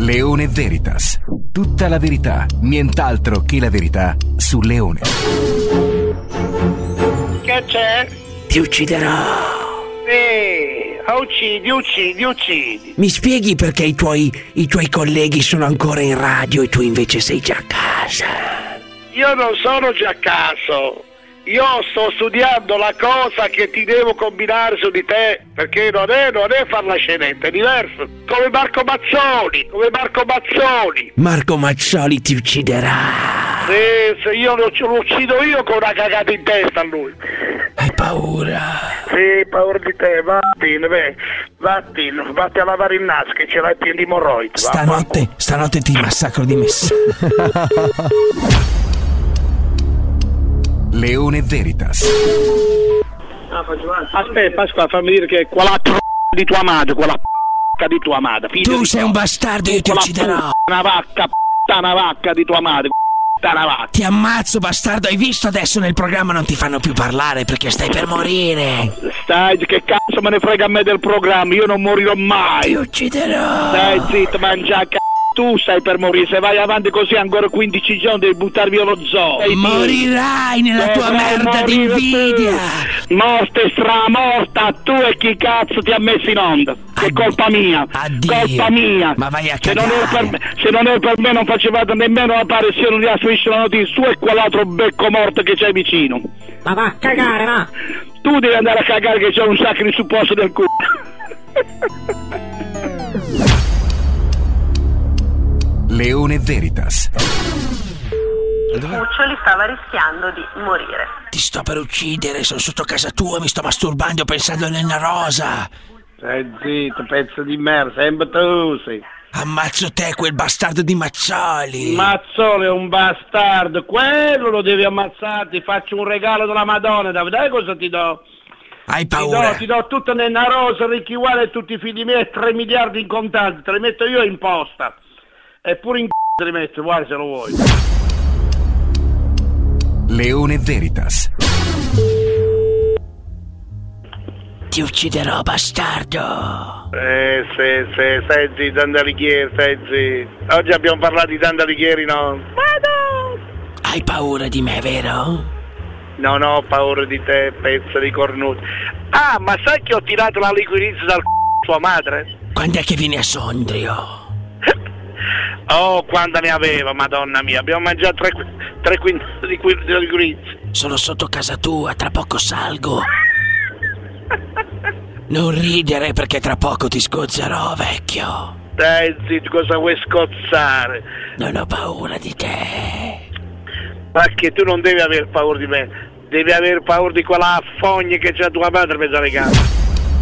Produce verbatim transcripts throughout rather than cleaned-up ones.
Leone Veritas. Tutta la verità, nient'altro che la verità su Leone. Che c'è? Ti ucciderò. Sì, uccidi, uccidi, uccidi. Mi spieghi perché i tuoi, i tuoi colleghi sono ancora in radio e tu invece sei già a casa? Io non sono già a casa. Io sto studiando la cosa che ti devo combinare su di te, perché non è, non è far la scenetta, è diverso. Come Marco Mazzoli, come Marco Mazzoli. Marco Mazzoli ti ucciderà. Sì, se io lo, lo uccido io con una cagata in testa a lui. Hai paura? Sì, paura di te, vattene, beh, vattene, vatti a lavare il naso che ce l'hai pieno di emorroidi. Stanotte, stanotte ti massacro di messa. Leone Veritas. Aspetta, Pasqua, fammi dire che quella p***a di tua madre, quella p***a di tua madre. Tu sei un bastardo, io ti ucciderò. Una vacca, p***a, una vacca di tua madre, p***a, una vacca. Ti ammazzo, bastardo, hai visto adesso nel programma non ti fanno più parlare perché stai per morire. Stai, che cazzo me ne frega a me del programma, io non morirò mai. Ti ucciderò. Stai zitto, mangia c***o. Tu stai per morire, se vai avanti così ancora quindici giorni devi buttarmi via lo zoo. Morirai nella tua merda di invidia. Morte stramorta, tu e chi cazzo ti ha messo in onda? Che è colpa mia. Addio. Colpa mia. Ma vai a se cagare. non, era per me, se non era per me non facevate nemmeno l'apparizione di la striscia la notizia. Tu e quell'altro becco morto che c'hai vicino. Ma va a cagare, va. Tu devi andare a cagare che c'è un sacco di supposto del culo. Leone Veritas. Cuccioli stava rischiando di morire. Ti sto per uccidere, sono sotto casa tua, mi sto masturbando pensando a Elena Rosa. Stai zitto, pezzo di merda, sempre tu sei. Ammazzo te, quel bastardo di Mazzoli. Mazzoli è un bastardo, quello lo devi ammazzare, ti faccio un regalo della Madonna, dai cosa ti do? Hai paura? Ti do, ti do tutta Elena Rosa, Ricchi Uguale e tutti i figli miei, tre miliardi in contanti, te li metto io in posta. Eppure in c***o te li metto, guarda se lo vuoi. Leone Veritas. Ti ucciderò, bastardo. Eh, sì, sì, stai zitto, Dandalighieri, stai zitto. Oggi abbiamo parlato di Dandalighieri, no? Vado! Hai paura di me, vero? Non ho paura di te, pezzo di cornuto. Ah, ma sai che ho tirato la liquirizia dal c***o tua madre? Quando è che vieni a Sondrio? Oh, quanta ne aveva, madonna mia. Abbiamo mangiato tre, tre quintali di, di liquirizia. Sono sotto casa tua, tra poco salgo. Non ridere perché tra poco ti sgozzerò, vecchio. Dai zitto, cosa vuoi scozzare? Non ho paura di te. Ma che tu non devi aver paura di me, devi aver paura di quella fogna che c'ha tua madre per dare casa.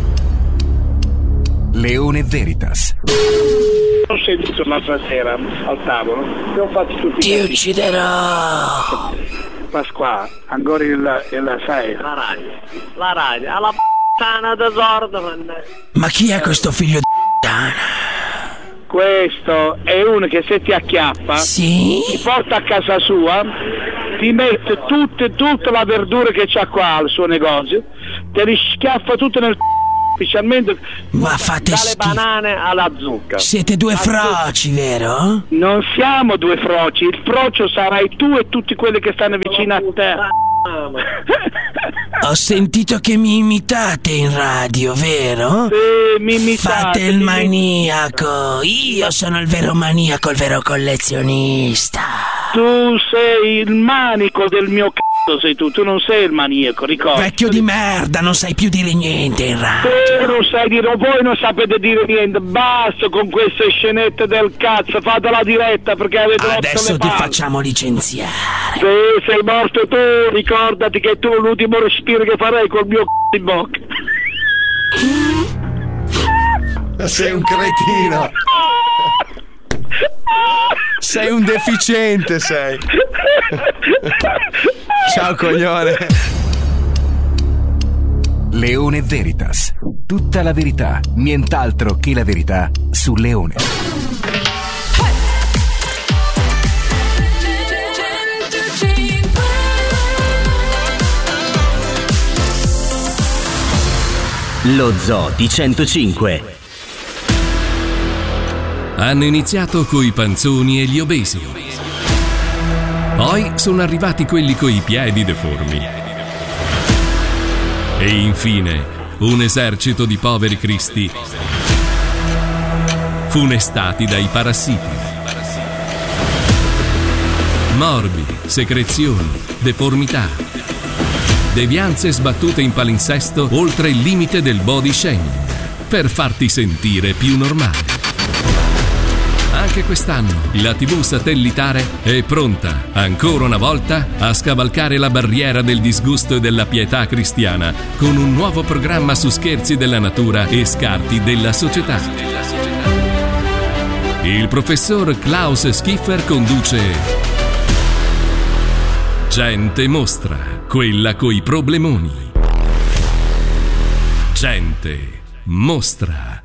Leone Veritas. Ho sentito l'altra sera al tavolo, abbiamo fatto tutti. Ti ucciderò. Pasqua, ancora il, il sai. La radio, la radio, alla p***ana tesoro. Ma chi è questo figlio di p***ana? Questo è uno che se ti acchiappa, sì? ti porta a casa sua, ti mette tutte, tutta la verdura che c'ha qua al suo negozio, te li schiaffa tutto nel c***o, specialmente ma fate dalle schifo. banane alla zucca. Siete due froci, vero? Non siamo due froci, il frocio sarai tu e tutti quelli che stanno vicino a te. Ho sentito che mi imitate in radio, vero? Sì, mi imitate. Fate il maniaco. Io sono il vero maniaco, il vero collezionista. Tu sei il manico del mio c***o, sei tu, tu non sei il maniaco, ricorda. Vecchio di merda, non sai più dire niente in radio. Te non sai dire, voi non sapete dire niente, basta con queste scenette del cazzo, fate la diretta perché avete rotto Adesso le ti palle. facciamo licenziare. Sì, sei morto tu, ricordati che tu l'ultimo respiro che farei col mio c***o in bocca. Sei un cretino. Sei un deficiente, sei. Ciao coglione. Leone Veritas. Tutta la verità, nient'altro che la verità su Leone. Lo Zoo di centocinque. Hanno iniziato coi panzoni e gli obesi. Poi sono arrivati quelli coi piedi deformi. E infine un esercito di poveri cristi funestati dai parassiti. Morbi, secrezioni, deformità, devianze sbattute in palinsesto oltre il limite del body shaming, per farti sentire più normale. Anche quest'anno la tivù satellitare è pronta, ancora una volta, a scavalcare la barriera del disgusto e della pietà cristiana con un nuovo programma su scherzi della natura e scarti della società. Il professor Klaus Schiffer conduce Gente Mostra, quella coi problemoni. Gente Mostra.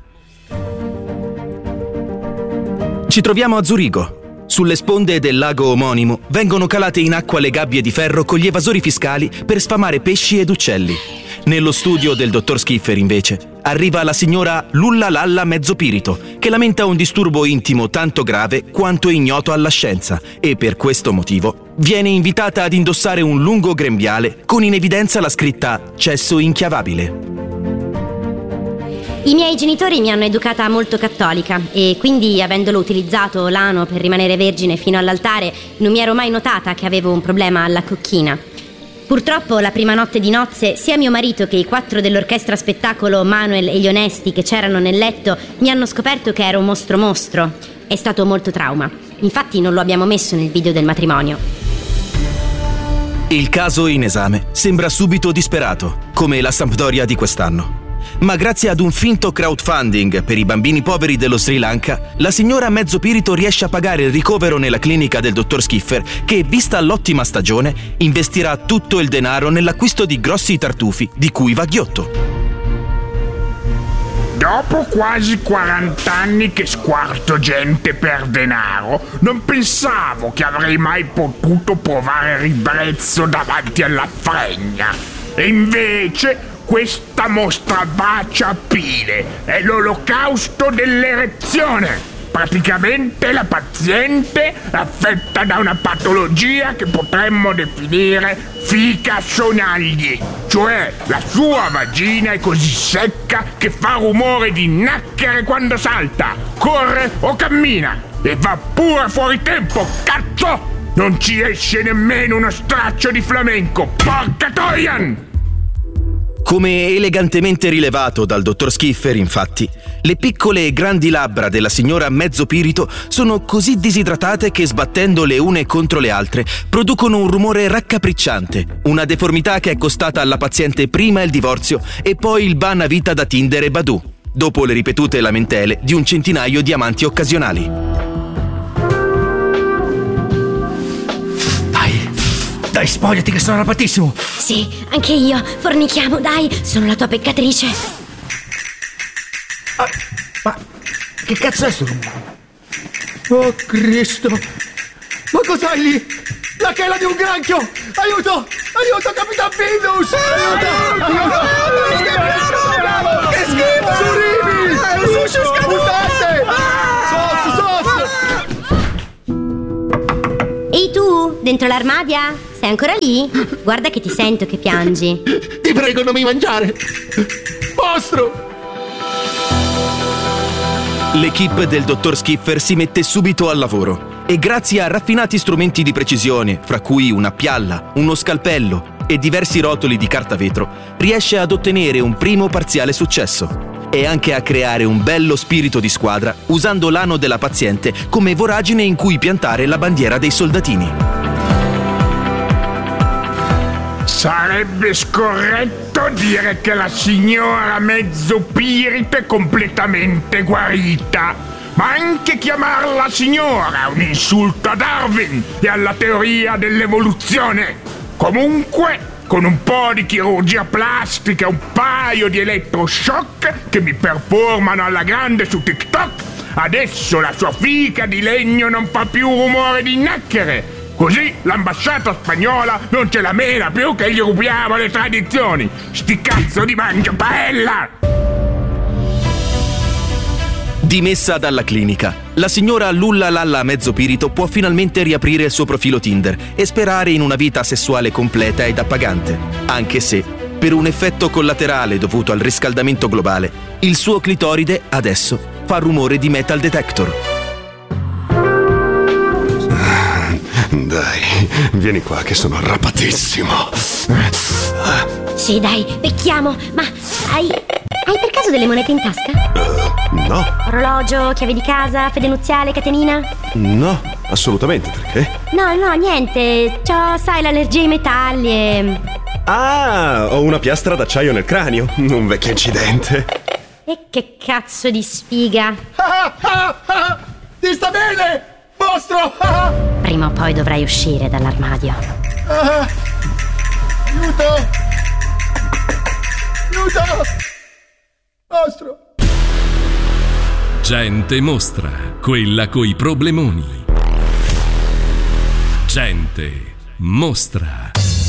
Ci troviamo a Zurigo. Sulle sponde del lago omonimo vengono calate in acqua le gabbie di ferro con gli evasori fiscali per sfamare pesci ed uccelli. Nello studio del dottor Schiffer, invece, arriva la signora Lulla Lalla Mezzopirito, che lamenta un disturbo intimo tanto grave quanto ignoto alla scienza e per questo motivo viene invitata ad indossare un lungo grembiale con in evidenza la scritta cesso inchiavabile. I miei genitori mi hanno educata molto cattolica e quindi, avendolo utilizzato l'ano per rimanere vergine fino all'altare, non mi ero mai notata che avevo un problema alla cocchina. Purtroppo la prima notte di nozze sia mio marito che i quattro dell'orchestra spettacolo Manuel e gli onesti che c'erano nel letto mi hanno scoperto che ero un mostro mostro. È stato molto trauma. Infatti non lo abbiamo messo nel video del matrimonio. Il caso in esame sembra subito disperato, come la Sampdoria di quest'anno. Ma grazie ad un finto crowdfunding per i bambini poveri dello Sri Lanka, la signora Mezzopirito riesce a pagare il ricovero nella clinica del dottor Schiffer, che, vista l'ottima stagione, investirà tutto il denaro nell'acquisto di grossi tartufi di cui va ghiotto. Dopo quasi quaranta anni che squarto gente per denaro, non pensavo che avrei mai potuto provare ribrezzo davanti alla fregna. E invece questa mostra bacia a pile, è l'olocausto dell'erezione. Praticamente la paziente è affetta da una patologia che potremmo definire ficasonagli, cioè la sua vagina è così secca che fa rumore di nacchere quando salta, corre o cammina, e va pure fuori tempo, cazzo! Non ci esce nemmeno uno straccio di flamenco, porca Toyan! Come elegantemente rilevato dal dottor Schiffer, infatti, le piccole e grandi labbra della signora Mezzopirito sono così disidratate che, sbattendo le une contro le altre, producono un rumore raccapricciante, una deformità che è costata alla paziente prima il divorzio e poi il ban a vita da Tinder e Badoo, dopo le ripetute lamentele di un centinaio di amanti occasionali. Dai, spogliati che sono arrabbiatissimo. Sì, anche io. Fornichiamo, dai, sono la tua peccatrice. Ah, ma che cazzo è sto rumore? Oh Cristo! Ma cos'hai lì? La chela di un granchio! Aiuto! Aiuto, Capitan Findus! Aiuto! Aiuto! Che schifo! Surimi! Sushi scabutante! Sos, sos! Ehi tu, dentro l'armadia? Sei ancora lì? Guarda che ti sento che piangi. Ti prego, non mi mangiare! Mostro! L'equipe del dottor Schiffer si mette subito al lavoro e grazie a raffinati strumenti di precisione, fra cui una pialla, uno scalpello e diversi rotoli di carta vetro, riesce ad ottenere un primo parziale successo e anche a creare un bello spirito di squadra usando l'ano della paziente come voragine in cui piantare la bandiera dei soldatini. Sarebbe scorretto dire che la signora Mezzopirito è completamente guarita, ma anche chiamarla signora è un insulto a Darwin e alla teoria dell'evoluzione. Comunque, con un po' di chirurgia plastica e un paio di elettroshock che mi performano alla grande su TikTok, adesso la sua fica di legno non fa più rumore di nacchere. Così l'ambasciata spagnola non ce la mena più che gli rubiamo le tradizioni. Sti cazzo di mangiapaella! Dimessa dalla clinica, La signora Lulla Lalla Mezzo Pirito può finalmente riaprire il suo profilo Tinder e sperare in una vita sessuale completa ed appagante, anche se, per un effetto collaterale dovuto al riscaldamento globale, il suo clitoride adesso fa rumore di metal detector. Dai, vieni qua che sono arrapatissimo. Sì, dai, becchiamo. Ma hai... hai per caso delle monete in tasca? Uh, no. Orologio, chiave di casa, fede nuziale, catenina? No, assolutamente, perché? No, no, niente. C'ho, sai, l'allergia ai metalli e... Ah, ho una piastra d'acciaio nel cranio. Un vecchio incidente. E che cazzo di sfiga. Ah, ah, ah, ti sta bene, mostro? Ah, Prima o poi dovrai uscire dall'armadio. ah, aiuto! Aiuto! Mostro! Gente mostra, quella coi problemoni. Gente mostra.